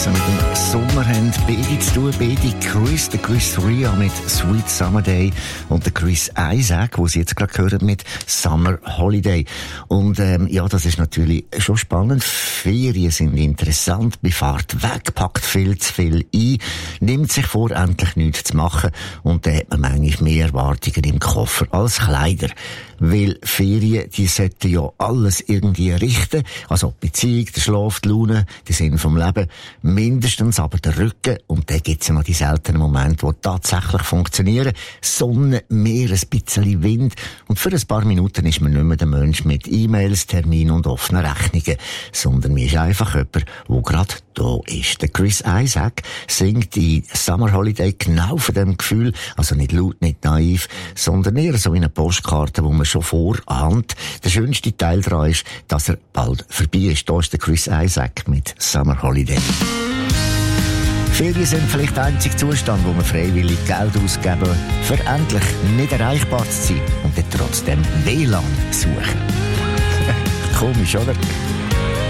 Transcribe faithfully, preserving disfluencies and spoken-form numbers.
also mit dem Sommer haben beide zu tun. Beide Chris, der Chris Rea mit Sweet Summer Day und der Chris Isaak, wo Sie jetzt gerade hören mit Summer Holiday. Und ähm, ja, das ist natürlich schon spannend. Ferien sind interessant, man fährt weg, packt viel zu viel ein, nimmt sich vor, endlich nichts zu machen und dann hat man manchmal mehr Erwartungen im Koffer als Kleider. Weil Ferien, die sollten ja alles irgendwie richten. Also die Beziehung, der Schlaf, die Laune, der Sinn vom Leben. Mindestens aber der Rücken. Und dann gibt's ja noch die seltenen Momente, die tatsächlich funktionieren. Sonne, Meer, ein bisschen Wind. Und für ein paar Minuten ist man nicht mehr der Mensch mit E-Mails, Terminen und offenen Rechnungen. Sondern man ist einfach jemand, der gerade da ist. Der Chris Isaak singt in Summer Holiday genau von dem Gefühl. Also nicht laut, nicht naiv, sondern eher so wie eine Postkarte, wo man schon vorahnt. Der schönste Teil daran ist, dass er bald vorbei ist. Da ist der Chris Isaak mit Summer Holiday. Ferien sind vielleicht der einzige Zustand, wo man freiwillig Geld ausgeben, für endlich nicht erreichbar zu sein und dann trotzdem W L A N suchen. Komisch, oder?